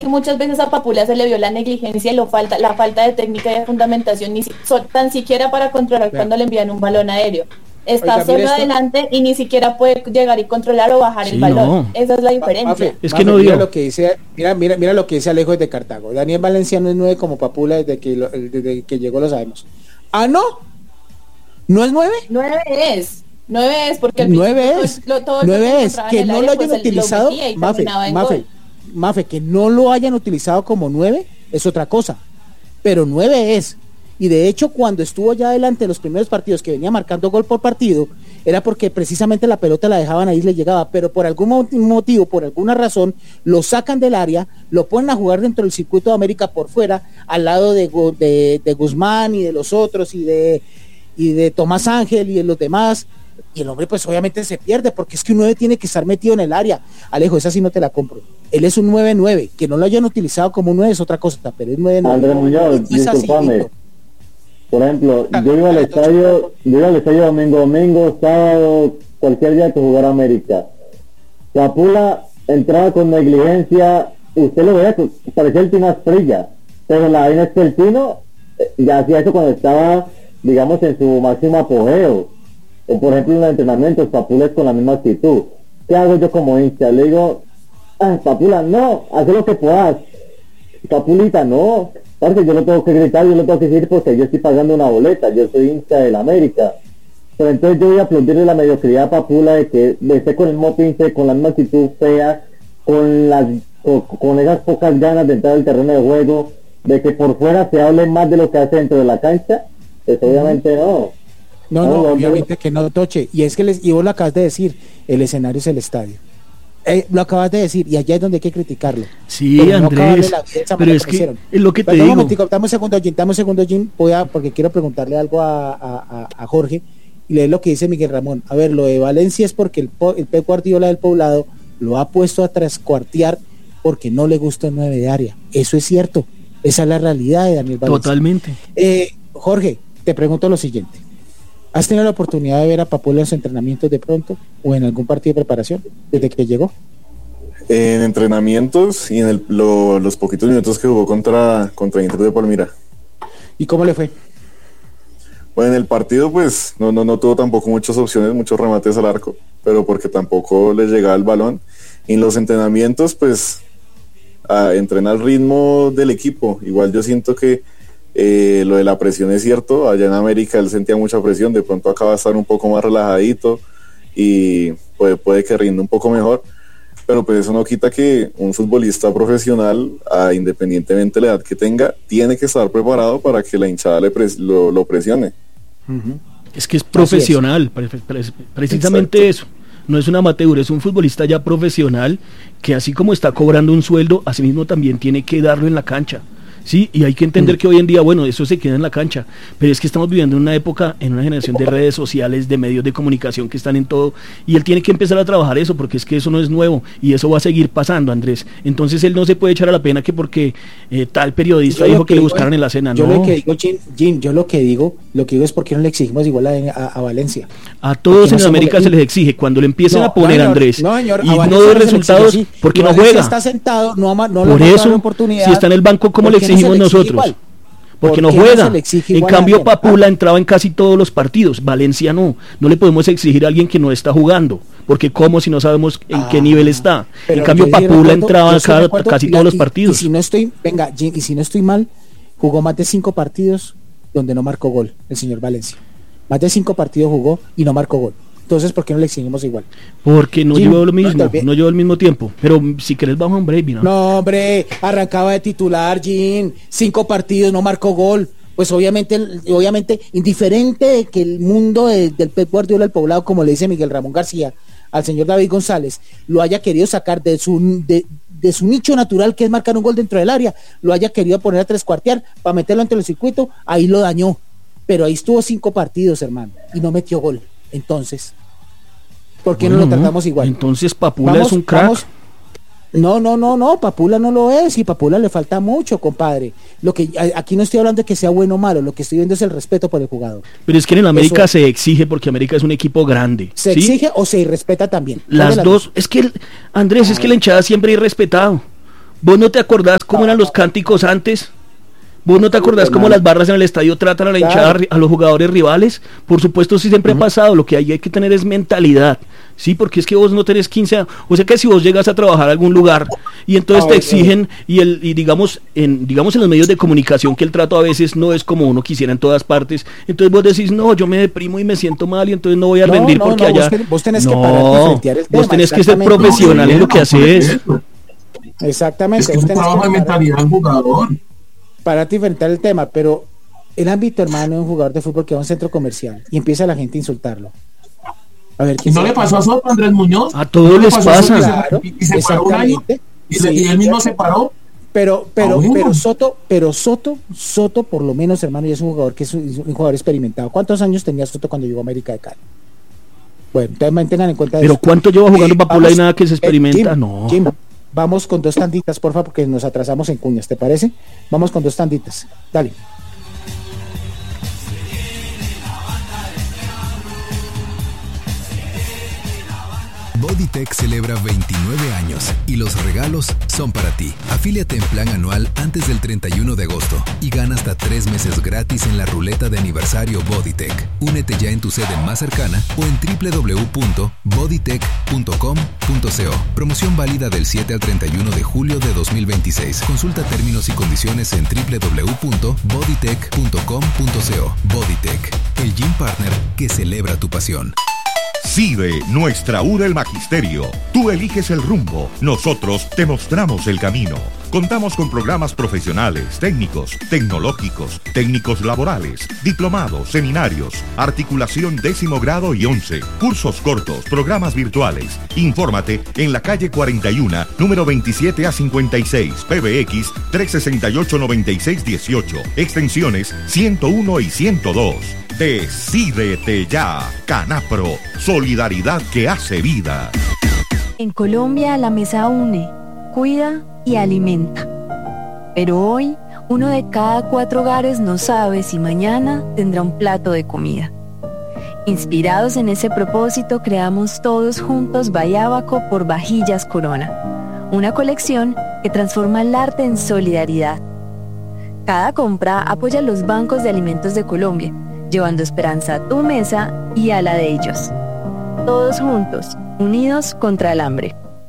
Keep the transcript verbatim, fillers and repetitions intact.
que muchas veces a Papula se le vio la negligencia y lo falta, la falta de técnica y de fundamentación, ni si, so, tan siquiera para controlar Vean. cuando le envían un balón aéreo. Está Oiga, solo adelante y ni siquiera puede llegar y controlar o bajar sí, el balón. No. Esa es la diferencia. Mafe, es que Mafe, no mira lo que dice, mira, mira, mira lo que dice Alejo desde Cartago. Daniel Valencia no es nueve como Papula desde que lo, desde que llegó, lo sabemos. Ah, no. ¿No es nueve? Nueve es. Nueve es porque el nueve es. Lo, todo nueve es que no lo hayan pues utilizado. Mafe, Mafe, Mafe, que no lo hayan utilizado como nueve es otra cosa. Pero nueve es. Y de hecho, cuando estuvo ya adelante los primeros partidos que venía marcando gol por partido, era porque precisamente la pelota la dejaban ahí y le llegaba, pero por algún motivo, por alguna razón, lo sacan del área, lo ponen a jugar dentro del circuito de América por fuera, al lado de, de, de Guzmán y de los otros, y de, y de Tomás Ángel y de los demás, y el hombre pues obviamente se pierde, porque es que un nueve tiene que estar metido en el área. Alejo, esa sí no te la compro. Él es un nueve nueve, que no lo hayan utilizado como un nueve es otra cosa, pero es nueve nueve. Andrés Muñoz, disculpame. Por ejemplo, yo iba al estadio, yo iba al estadio domingo, domingo, sábado, cualquier día que jugara América. Papula entraba con negligencia, usted lo veía, parecía el Tino Asprilla, pero la vaina es que el Tino ya hacía eso cuando estaba, digamos, en su máximo apogeo. O por ejemplo en los entrenamientos, Papula es con la misma actitud. ¿Qué hago yo como hincha? Le digo, ah, Papula, no, haz lo que puedas. Papulita, no. Porque yo no tengo que gritar, yo no tengo que decir porque yo estoy pagando una boleta, yo soy hincha del América. Pero entonces yo voy a aplaudirle la mediocridad a Papula de que esté con el mismo pinche, con la misma actitud fea, con las con, con esas pocas ganas de entrar al terreno de juego, de que por fuera se hable más de lo que hace dentro de la cancha. Pues obviamente no. No, no, no obviamente no. Que no, Toche. Y es que les, y vos lo acabas de decir, el escenario es el estadio. Eh, lo acabas de decir, y allá es donde hay que criticarlo. Sí, pero Andrés, no pero es que, que es lo que te pero digo. Un momentico, dame un segundo, Jim, dame un segundo, Jim, voy a, porque quiero preguntarle algo a, a, a Jorge, y leer lo que dice Miguel Ramón. A ver, lo de Valencia es porque el, el Pep Guardiola del Poblado lo ha puesto a trascuartear porque no le gusta el nueve de área. Eso es cierto, esa es la realidad de Daniel Valencia. Totalmente. Eh, Jorge, te pregunto lo siguiente. ¿Has tenido la oportunidad de ver a Papula en los entrenamientos de pronto o en algún partido de preparación desde que llegó? En entrenamientos y en el, lo, los poquitos minutos que jugó contra, contra Inter de Palmira. ¿Y cómo le fue? Bueno, en el partido pues no, no, no tuvo tampoco muchas opciones, muchos remates al arco, pero porque tampoco le llegaba el balón. Y en los entrenamientos pues a, entrena al ritmo del equipo. Igual yo siento que Eh, lo de la presión es cierto, allá en América él sentía mucha presión, de pronto acaba de estar un poco más relajadito y puede, puede que rinda un poco mejor, pero pues eso no quita que un futbolista profesional, a, independientemente de la edad que tenga, tiene que estar preparado para que la hinchada le pres, lo, lo presione. Uh-huh. Es que es profesional, es. Pre- pre- precisamente Exacto. Eso. No es un amateur, es un futbolista ya profesional que así como está cobrando un sueldo, así mismo también tiene que darlo en la cancha. Sí, y hay que entender mm. que hoy en día, bueno, eso se queda en la cancha, pero es que estamos viviendo en una época, en una generación de redes sociales, de medios de comunicación que están en todo, y él tiene que empezar a trabajar eso, porque es que eso no es nuevo, y eso va a seguir pasando, Andrés. Entonces él no se puede echar a la pena que porque eh, tal periodista dijo que, que le buscaran en la cena, yo no. Lo que digo, Jim, Jim, yo lo que digo, lo que digo es porque no le exigimos igual a, a, a Valencia. A todos en no América se, se les exige, cuando le empiecen no, a poner, no, Andrés, no, señor, y no de resultados, sí, porque no juega. Está sentado, no, no por eso, la oportunidad, si está en el banco, ¿cómo le exigimos no nosotros? Porque ¿Por no juega, no en cambio Papula entraba en casi todos los partidos, Valencia no, no le podemos exigir a alguien que no está jugando, porque cómo si no sabemos en ah, qué nivel está, en cambio Papula recuerdo, entraba cada, casi la, todos los partidos. Y, y si no estoy, venga, y si no estoy mal, jugó más de cinco partidos donde no marcó gol el señor Valencia, más de cinco partidos jugó y no marcó gol. Entonces, ¿por qué no le exigimos igual? Porque no llevó lo mismo, no, no llevó el mismo tiempo. Pero si querés vamos a un break, ¿no? No, hombre, arrancaba de titular, Jim, cinco partidos, no marcó gol. Pues obviamente, obviamente, indiferente de que el mundo de, del Pep Guardiola del Poblado, como le dice Miguel Ramón García, al señor David González, lo haya querido sacar de su, de, de su nicho natural, que es marcar un gol dentro del área, lo haya querido poner a trescuartear para meterlo entre el circuito, ahí lo dañó. Pero ahí estuvo cinco partidos, hermano, y no metió gol. Entonces, ¿por qué bueno, no lo tratamos igual? Entonces Papula vamos, es un crack. Vamos. No, no, no, no, Papula no lo es, y Papula le falta mucho, compadre. Lo que aquí no estoy hablando de que sea bueno o malo, lo que estoy viendo es el respeto por el jugador. Pero es que en el América Eso, se exige, porque América es un equipo grande. ¿Se ¿sí? exige o se irrespeta también? Las dos, dos, es que el, Andrés, Ay. es que la hinchada siempre ha irrespetado. ¿Vos no te acordás cómo eran los cánticos antes? ¿Vos no te acordás cómo las barras en el estadio tratan a la hinchada, a los jugadores rivales? Por supuesto, sí, siempre uh-huh. ha pasado. Lo que hay, hay que tener es mentalidad, ¿sí? Porque es que vos no tenés quince años. O sea que si vos llegas a trabajar a algún lugar y entonces te exigen, y el y digamos en digamos en los medios de comunicación, que el trato a veces no es como uno quisiera en todas partes, entonces vos decís, no, yo me deprimo y me siento mal y entonces no voy a no, rendir no, porque no, allá... Vos, vos tenés no, que parar de frentear el tema. Vos tenés que ser profesional en lo que haces. Exactamente. Es que es un trabajo de mentalidad del jugador. Para enfrentar el tema, pero el ámbito, hermano, de un jugador de fútbol que va a un centro comercial y empieza la gente a insultarlo. A ver, ¿y no le pasó a Soto, Andrés Muñoz? A todos les pasa. Claro, y, y se paró un año y, sí, y él mismo se paró. Pero, pero, ah, pero Soto, pero Soto, Soto, por lo menos, hermano, y es un jugador que es un, un jugador experimentado. ¿Cuántos años tenía Soto cuando llegó a América de Cali? Bueno, entonces mantengan en cuenta. Pero eso. ¿Cuánto lleva jugando Papula y nada que se experimenta? Eh, Jim, no. Jim, vamos con dos tanditas, porfa, porque nos atrasamos en cuñas, ¿te parece? Vamos con dos tanditas. Dale. Bodytech celebra veintinueve años y los regalos son para ti. Afíliate en plan anual antes del treinta y uno de agosto y gana hasta tres meses gratis en la ruleta de aniversario Bodytech. Únete ya en tu sede más cercana o en doble u doble u doble u punto bodytech punto com punto co. Promoción válida del siete al treinta y uno de julio de dos mil veintiséis. Consulta términos y condiciones en doble u doble u doble u punto bodytech punto com punto co. Bodytech, el gym partner que celebra tu pasión. CIDE, nuestra U del Magisterio. Tú eliges el rumbo, nosotros te mostramos el camino. Contamos con programas profesionales, técnicos, tecnológicos, técnicos laborales, diplomados, seminarios, articulación décimo grado y once, cursos cortos, programas virtuales. Infórmate en la calle cuarenta y uno, número veintisiete a cincuenta y seis, P B X tres seis ocho nueve seis uno ocho, extensiones ciento uno y ciento dos. Decídete ya, Canapro, solidaridad que hace vida. En Colombia la mesa une, cuida y alimenta. Pero hoy, uno de cada cuatro hogares no sabe si mañana tendrá un plato de comida. Inspirados en ese propósito, creamos todos juntos Bayábaco por Vajillas Corona, una colección que transforma el arte en solidaridad. Cada compra apoya a los bancos de alimentos de Colombia, llevando esperanza a tu mesa y a la de ellos. Todos juntos, unidos contra el hambre.